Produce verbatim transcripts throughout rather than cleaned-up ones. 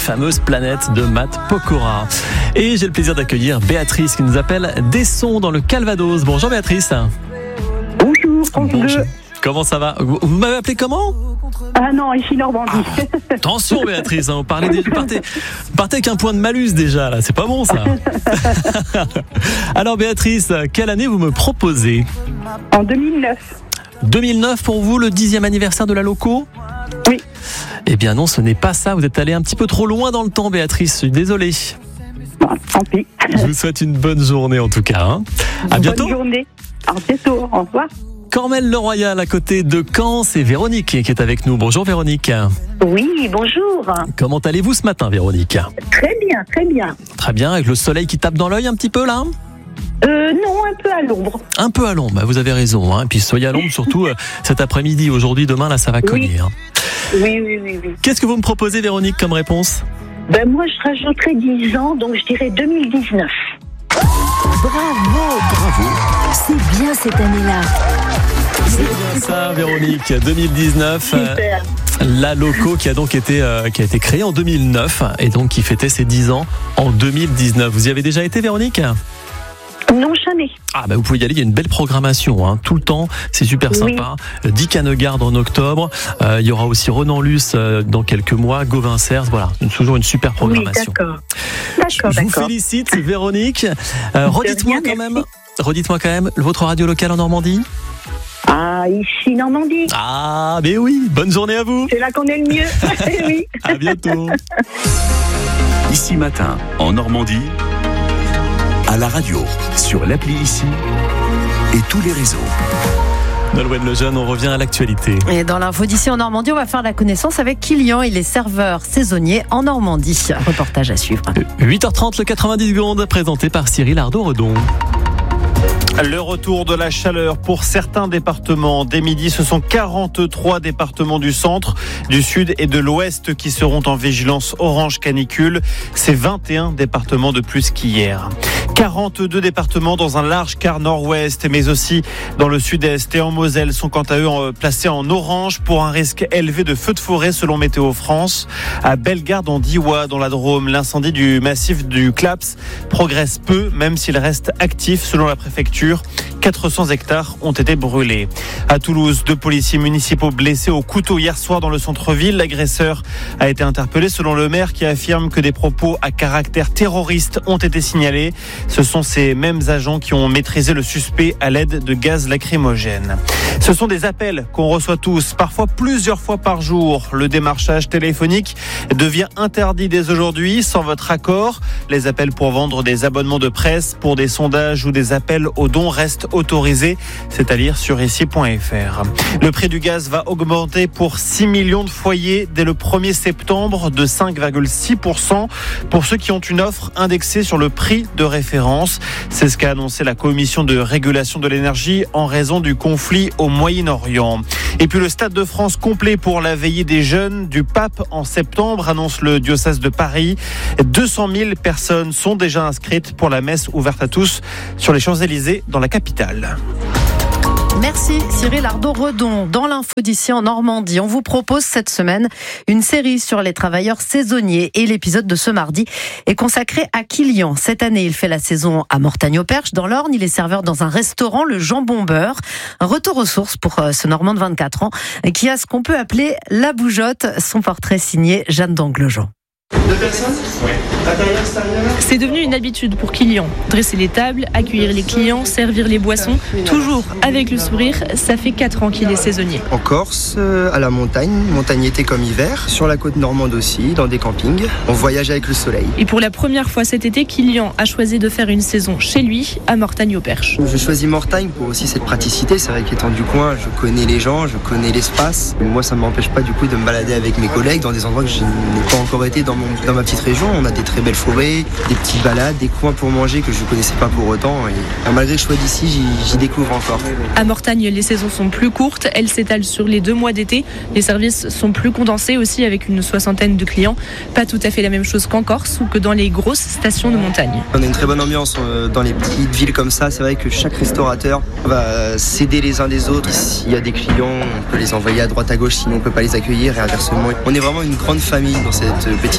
fameuse planète de Matt Pokora. Et j'ai le plaisir d'accueillir Béatrice qui nous appelle d'Essons dans le Calvados. Bonjour Béatrice. Bonjour, bonjour. Comment ça va? Vous m'avez appelé comment? Ah non, ici Normandie. Ah, attention Béatrice, hein, vous parlez des, partez, partez avec un point de malus déjà, là, c'est pas bon ça. Alors Béatrice, quelle année vous me proposez? En deux mille neuf. deux mille neuf pour vous, le dixième anniversaire de la Loco? Oui. Eh bien non, ce n'est pas ça, vous êtes allé un petit peu trop loin dans le temps Béatrice, je suis désolé. Bon, tant pis. Je vous souhaite une bonne journée en tout cas. Hein. À bientôt. Bonne journée. À bientôt, au revoir. Cormel-le-Royal à côté de Caen, c'est Véronique qui est avec nous. Bonjour Véronique. Oui, bonjour. Comment allez-vous ce matin Véronique? Très bien, très bien. Très bien, avec le soleil qui tape dans l'œil un petit peu là? Euh, non, un peu à l'ombre. Un peu à l'ombre, bah, vous avez raison. Hein. Et puis soyez à l'ombre surtout euh, cet après-midi, aujourd'hui, demain, là ça va cogner. Oui. Hein. Oui, oui, oui, oui. Qu'est-ce que vous me proposez Véronique comme réponse? Ben moi je rajouterais dix ans, donc je dirais deux mille dix-neuf. Bravo, bravo. C'est bien cette année-là. C'est bien ça Véronique, deux mille dix-neuf. Super. La Loco qui a donc été, euh, qui a été créée en deux mille neuf et donc qui fêtait ses dix ans en deux mille dix-neuf. Vous y avez déjà été Véronique? Non, jamais. Ah bah vous pouvez y aller, il y a une belle programmation hein, tout le temps, c'est super sympa. Oui. Dick Hanegarde en octobre, euh, il y aura aussi Renan Luce euh, dans quelques mois, Gauvin Cers, voilà, toujours une super programmation. Oui, d'accord. D'accord, Je d'accord. vous félicite Véronique. Euh, redites-moi quand même, redites-moi quand même votre radio locale en Normandie. Ah, ici Normandie. Ah, mais oui, bonne journée à vous. C'est là qu'on est le mieux. Oui. À bientôt. Ici Matin, en Normandie, à la radio, sur l'appli Ici et tous les réseaux. Nolwenn Lejeune, on revient à l'actualité. Et dans l'info d'ici en Normandie, on va faire la connaissance avec Kylian. Il est serveur saisonnier en Normandie. Reportage à suivre. huit heures trente, le quatre-vingt-dix secondes, présenté par Cyril Ardo-Redon. Le retour de la chaleur pour certains départements. Dès midi, ce sont quarante-trois départements du centre, du sud et de l'ouest qui seront en vigilance orange canicule. C'est vingt et un départements de plus qu'hier. quarante-deux départements dans un large quart nord-ouest, mais aussi dans le sud-est et en Moselle sont quant à eux placés en orange pour un risque élevé de feux de forêt selon Météo France. À Bellegarde en Diois, dans la Drôme, l'incendie du massif du Claps progresse peu, même s'il reste actif selon la préfecture. quatre cents hectares ont été brûlés. À Toulouse, deux policiers municipaux blessés au couteau hier soir dans le centre-ville. L'agresseur a été interpellé selon le maire qui affirme que des propos à caractère terroriste ont été signalés. Ce sont ces mêmes agents qui ont maîtrisé le suspect à l'aide de gaz lacrymogène. Ce sont des appels qu'on reçoit tous, parfois plusieurs fois par jour. Le démarchage téléphonique devient interdit dès aujourd'hui sans votre accord. Les appels pour vendre des abonnements de presse, pour des sondages ou des appels aux dons restent autorisés. C'est à lire sur ici point f r. Le prix du gaz va augmenter pour six millions de foyers dès le premier septembre de cinq virgule six pour cent pour ceux qui ont une offre indexée sur le prix de référence. C'est ce qu'a annoncé la Commission de régulation de l'énergie en raison du conflit au Moyen-Orient. Et puis le Stade de France complet pour la veillée des jeunes du Pape en septembre, annonce le diocèse de Paris. deux cent mille personnes sont déjà inscrites pour la messe ouverte à tous sur les Champs-Élysées dans la capitale. Merci Cyril Ardo-Redon. Dans l'info d'ici en Normandie, on vous propose cette semaine une série sur les travailleurs saisonniers et l'épisode de ce mardi est consacré à Kylian. Cette année, il fait la saison à Mortagne-au-Perche dans l'Orne. Il est serveur dans un restaurant, le Jambon Beurre. Un retour aux sources pour ce Normand de vingt-quatre ans qui a ce qu'on peut appeler la bougeotte. Son portrait signé Jeanne d'Anglejean. Deux personnes ? Oui. C'est devenu une habitude pour Kylian. Dresser les tables, accueillir les clients, servir les boissons, toujours avec le sourire. Ça fait quatre ans qu'il est saisonnier. En Corse, à la montagne, montagne été comme hiver, sur la côte normande aussi, dans des campings. On voyage avec le soleil. Et pour la première fois cet été, Kylian a choisi de faire une saison chez lui, à Mortagne-au-Perche. Je choisis Mortagne pour aussi cette praticité. C'est vrai qu'étant du coin, je connais les gens, je connais l'espace. Moi, ça ne m'empêche pas du coup de me balader avec mes collègues dans des endroits que je n'ai pas encore été dans, mon, dans ma petite région. On a des très belles forêts, des petites balades, des coins pour manger que je ne connaissais pas pour autant. Et malgré que je sois d'ici, j'y, j'y découvre encore. À Mortagne, les saisons sont plus courtes. Elles s'étalent sur les deux mois d'été. Les services sont plus condensés aussi avec une soixantaine de clients. Pas tout à fait la même chose qu'en Corse ou que dans les grosses stations de montagne. On a une très bonne ambiance dans les petites villes comme ça. C'est vrai que chaque restaurateur va s'aider les uns des autres. S'il y a des clients, on peut les envoyer à droite à gauche, sinon on ne peut pas les accueillir et inversement. On est vraiment une grande famille dans cette petite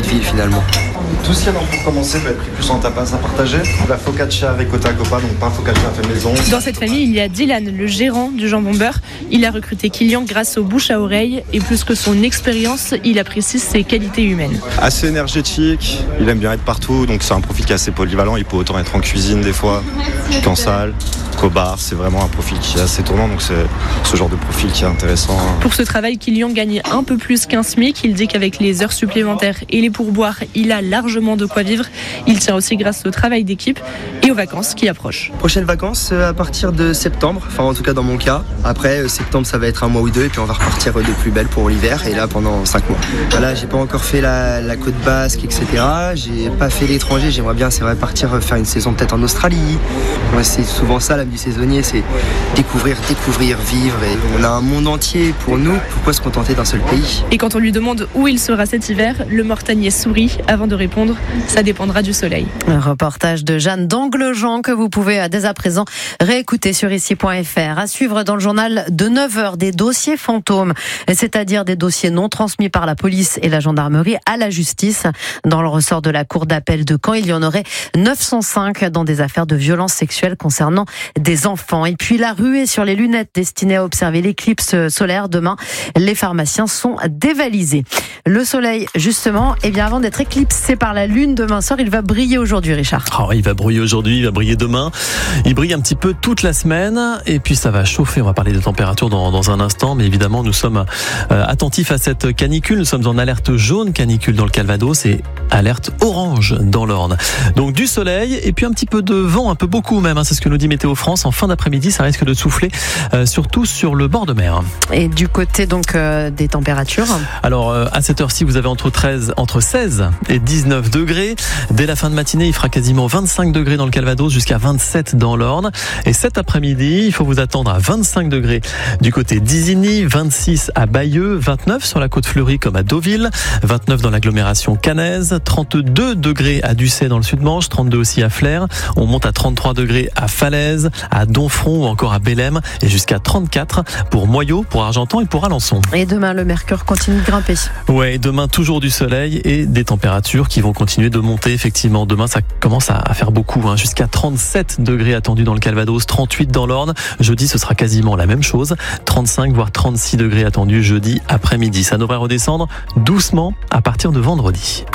petite ville finalement. Tout ce qu'il y a pour commencer peut être pris plus en tapas à partager. La focaccia ricotta coppa, donc pas focaccia fait maison. Dans cette famille, il y a Dylan, le gérant du jambon beurre. Il a recruté Kylian grâce aux bouches à oreille et plus que son expérience, il apprécie ses qualités humaines. Assez énergétique, il aime bien être partout, donc c'est un profil qui est assez polyvalent. Il peut autant être en cuisine des fois qu'en salle, qu'au bar. C'est vraiment un profil qui est assez tournant, donc c'est ce genre de profil qui est intéressant. Pour ce travail, Kylian gagne un peu plus qu'un SMIC. Il dit qu'avec les heures supplémentaires et les pourboires, il a largement de quoi vivre. Il tient aussi grâce au travail d'équipe et aux vacances qui approchent. Prochaines vacances à partir de septembre, enfin en tout cas dans mon cas. Après septembre ça va être un mois ou deux et puis on va repartir de plus belle pour l'hiver et là pendant cinq mois. Voilà, j'ai pas encore fait la, la côte basque, et cetera. J'ai pas fait l'étranger, j'aimerais bien c'est vrai partir faire une saison peut-être en Australie. Ouais, c'est souvent ça l'âme du saisonnier, c'est découvrir, découvrir, vivre et on a un monde entier pour nous, pourquoi se contenter d'un seul pays? Et quand on lui demande où il sera cet hiver, le Mortagnier sourit avant de répondre, ça dépendra du soleil. Un reportage de Jeanne d'Anglejean que vous pouvez dès à présent réécouter sur ici point f r. À suivre dans le journal de neuf heures, des dossiers fantômes, c'est-à-dire des dossiers non transmis par la police et la gendarmerie à la justice. Dans le ressort de la cour d'appel de Caen, il y en aurait neuf cent cinq dans des affaires de violences sexuelles concernant des enfants. Et puis la ruée sur les lunettes destinées à observer l'éclipse solaire demain. Les pharmaciens sont dévalisés. Le soleil, justement, eh bien avant d'être éclipsé par la lune demain soir, il va briller aujourd'hui, Richard. Oh, il va briller aujourd'hui, il va briller demain. Il brille un petit peu toute la semaine et puis ça va chauffer. On va parler de température dans, dans un instant, mais évidemment nous sommes euh, attentifs à cette canicule. Nous sommes en alerte jaune canicule dans le Calvados et alerte orange dans l'Orne. Donc du soleil et puis un petit peu de vent, un peu beaucoup même. Hein, c'est ce que nous dit Météo France. En fin d'après-midi, ça risque de souffler, euh, surtout sur le bord de mer. Et du côté donc euh, des températures. Alors euh, à cette heure-ci, vous avez entre treize, entre seize et dix-neuf degrés. Dès la fin de matinée, il fera quasiment vingt-cinq degrés dans le Calvados jusqu'à vingt-sept dans l'Orne. Et cet après-midi, il faut vous attendre à vingt-cinq degrés du côté d'Isigny, vingt-six à Bayeux, vingt-neuf sur la côte fleurie comme à Deauville, vingt-neuf dans l'agglomération caennaise, trente-deux degrés à Ducé dans le Sud-Manche, trente-deux aussi à Flers. On monte à trente-trois degrés à Falaise, à Donfront ou encore à Bélem et jusqu'à trente-quatre pour Moyaux, pour Argentan et pour Alençon. Et demain, le mercure continue de grimper. Ouais, demain toujours du soleil et des températures qui vont continuer de monter. Effectivement, demain ça commence à faire beaucoup, hein, jusqu'à trente-sept degrés attendus dans le Calvados, trente-huit dans l'Orne. Jeudi, ce sera quasiment la même chose, trente-cinq voire trente-six degrés attendus jeudi après-midi. Ça devrait redescendre doucement à partir de vendredi.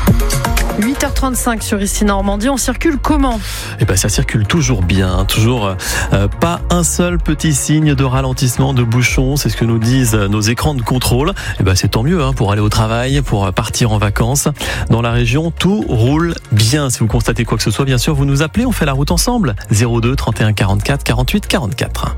huit heures trente-cinq sur ici Normandie, on circule comment? Eh ben ça circule toujours bien, toujours euh, pas un seul petit signe de ralentissement, de bouchon, c'est ce que nous disent nos écrans de contrôle. Eh ben c'est tant mieux hein, pour aller au travail, pour partir en vacances. Dans la région, tout roule bien. Si vous constatez quoi que ce soit, bien sûr, vous nous appelez, on fait la route ensemble. zéro deux trente et un quarante-quatre quarante-huit quarante-quatre.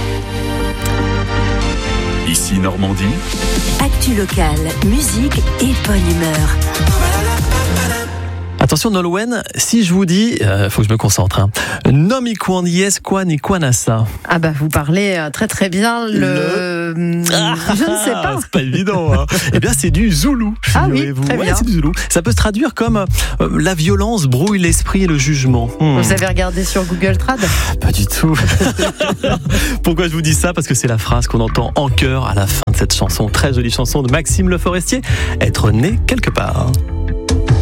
Ici Normandie. Actu locale, musique et bonne humeur. Attention Nolwenn, si je vous dis, euh, faut que je me concentre, hein. Nomi kwan yes kwan et kwanasa. Ah bah vous parlez très très bien le... le... Ah, je ne sais pas. C'est pas évident. Hein. Eh bien c'est du zoulou. Ah oui, très ouais, bien. C'est du zoulou. Ça peut se traduire comme euh, la violence brouille l'esprit et le jugement. Hmm. Vous avez regardé sur Google Trad? Pas du tout. Pourquoi je vous dis ça? Parce que c'est la phrase qu'on entend en chœur à la fin de cette chanson, très jolie chanson de Maxime Le Forestier, être né quelque part.